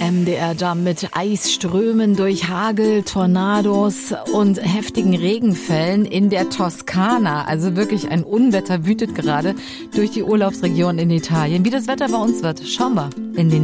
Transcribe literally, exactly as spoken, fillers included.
M D R-Jump mit Eisströmen durch Hagel, Tornados und heftigen Regenfällen in der Toskana. Also wirklich ein Unwetter wütet gerade durch die Urlaubsregion in Italien. Wie das Wetter bei uns wird, schauen wir in den